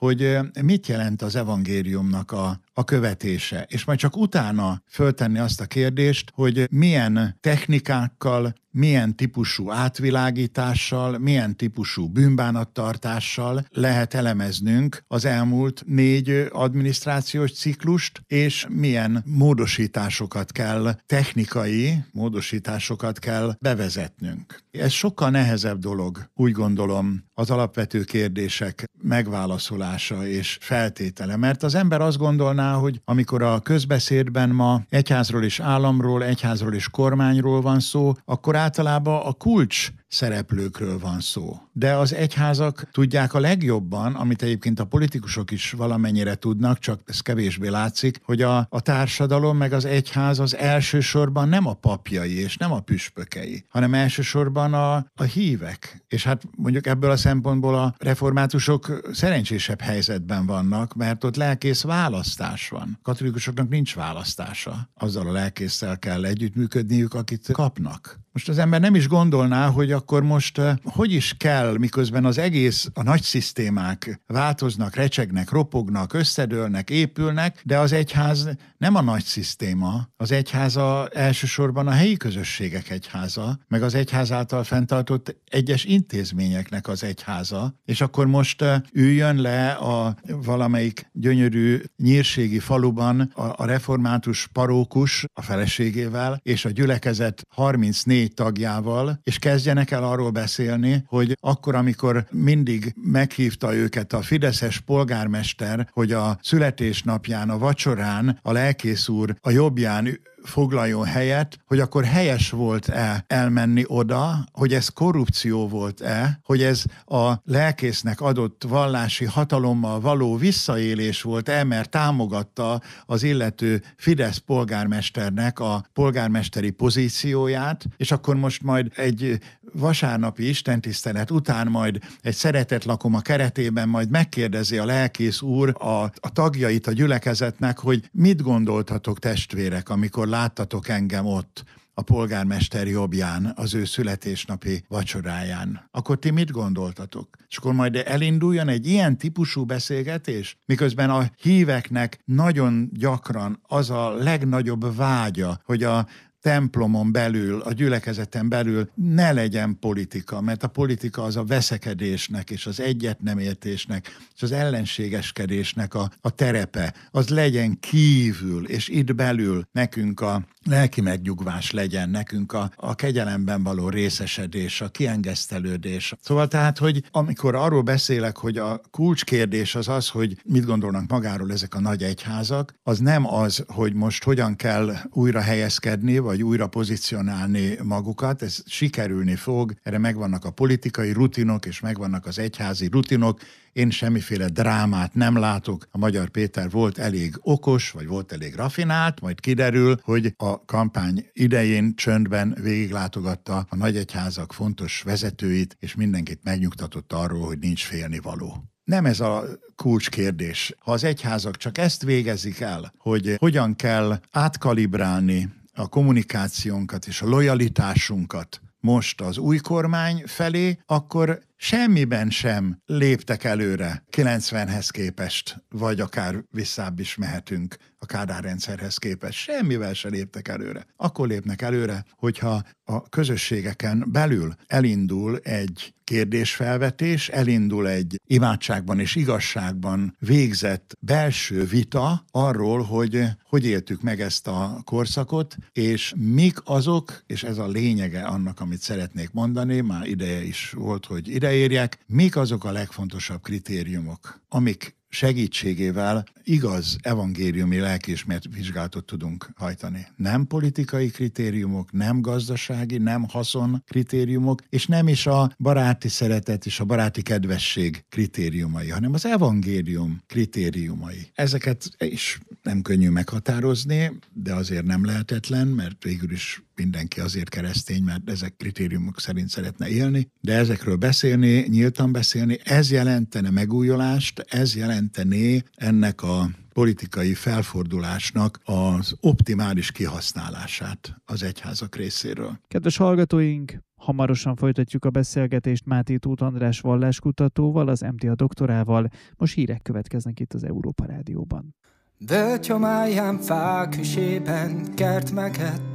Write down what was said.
hogy mit jelent az evangéliumnak a követése, és majd csak utána föltenni azt a kérdést, hogy milyen technikákkal, milyen típusú átvilágítással, milyen típusú bűnbánattartással lehet elemeznünk az elmúlt 4 adminisztrációs ciklust, és milyen technikai módosításokat kell bevezetnünk. Ez sokkal nehezebb dolog, úgy gondolom, az alapvető kérdések megválaszolása és feltétele, mert az ember azt gondolná, hogy amikor a közbeszédben ma egyházról és államról, egyházról és kormányról van szó, akkor általában a kulcs szereplőkről van szó. De az egyházak tudják a legjobban, amit egyébként a politikusok is valamennyire tudnak, csak ez kevésbé látszik, hogy a társadalom meg az egyház az elsősorban nem a papjai és nem a püspökei, hanem elsősorban a hívek. És hát mondjuk ebből a szempontból a reformátusok szerencsésebb helyzetben vannak, mert ott lelkész választás van. Katolikusoknak nincs választása. Azzal a lelkésszel kell együttműködniük, akit kapnak. Most az ember nem is gondolná, hogy akkor most hogy is kell, miközben a nagy szisztémák változnak, recsegnek, ropognak, összedőlnek, épülnek, de az egyház nem a nagy szisztéma. Az egyháza elsősorban a helyi közösségek egyháza, meg az egyház által fenntartott egyes intézményeknek az egyháza, és akkor most üljön le a valamelyik gyönyörű nyírségi faluban a református parókus a feleségével, és a gyülekezet 34 tagjával, és kezdjenek el arról beszélni, hogy akkor, amikor mindig meghívta őket a fideszes polgármester, hogy a születésnapján, a vacsorán a lelkész úr a jobbján foglaljon helyet, hogy akkor helyes volt-e elmenni oda, hogy ez korrupció volt-e, hogy ez a lelkésznek adott vallási hatalommal való visszaélés volt-e, mert támogatta az illető Fidesz polgármesternek a polgármesteri pozícióját, és akkor most majd egy vasárnapi istentisztelet után majd egy szeretetlakoma keretében majd megkérdezi a lelkész úr a tagjait a gyülekezetnek, hogy mit gondoltatok testvérek, amikor láttatok engem ott a polgármester jobbján, az ő születésnapi vacsoráján. Akkor ti mit gondoltatok? És akkor majd elinduljon egy ilyen típusú beszélgetés, miközben a híveknek nagyon gyakran az a legnagyobb vágya, hogy a templomon belül, a gyülekezeten belül ne legyen politika, mert a politika az a veszekedésnek és az egyetnemértésnek és az ellenségeskedésnek a terepe. Az legyen kívül, és itt belül nekünk a lelki megnyugvás legyen, nekünk a kegyelemben való részesedés, a kiengesztelődés. Szóval tehát, hogy amikor arról beszélek, hogy a kulcskérdés az az, hogy mit gondolnak magáról ezek a nagy egyházak, az nem az, hogy most hogyan kell újra helyezkedni, vagy újra pozícionálni magukat, ez sikerülni fog, erre megvannak a politikai rutinok, és megvannak az egyházi rutinok. Én semmiféle drámát nem látok. A Magyar Péter volt elég okos, vagy volt elég rafinált, majd kiderül, hogy a kampány idején csöndben végiglátogatta a nagyegyházak fontos vezetőit, és mindenkit megnyugtatott arról, hogy nincs félnivaló. Nem ez a kulcskérdés. Ha az egyházak csak ezt végezik el, hogy hogyan kell átkalibrálni a kommunikációnkat és a lojalitásunkat most az új kormány felé, akkor semmiben sem léptek előre 90-hez képest, vagy akár visszább is mehetünk a Kádár rendszerhez képest. Semmivel se léptek előre. Akkor lépnek előre, hogyha a közösségeken belül elindul egy kérdésfelvetés, elindul egy imádságban és igazságban végzett belső vita arról, hogy éltük meg ezt a korszakot, és mik azok, és ez a lényege annak, amit szeretnék mondani, már ideje is volt, hogy ideérjek, mik azok a legfontosabb kritériumok, amik segítségével igaz evangéliumi lelkiismeret vizsgálatot tudunk hajtani. Nem politikai kritériumok, nem gazdasági, nem haszon kritériumok, és nem is a baráti szeretet és a baráti kedvesség kritériumai, hanem az evangélium kritériumai. Ezeket is nem könnyű meghatározni, de azért nem lehetetlen, mert végül is mindenki azért keresztény, mert ezek kritériumok szerint szeretne élni, de ezekről beszélni, nyíltan beszélni, ez jelentene megújulást, ez jelentené ennek a politikai felfordulásnak az optimális kihasználását az egyházak részéről. Kedves hallgatóink, Hamarosan folytatjuk a beszélgetést Máté Tóth András valláskutatóval, az MTA doktorával. Most hírek következnek itt az Európa Rádióban. Völgy homályán fák hűsében kert megett,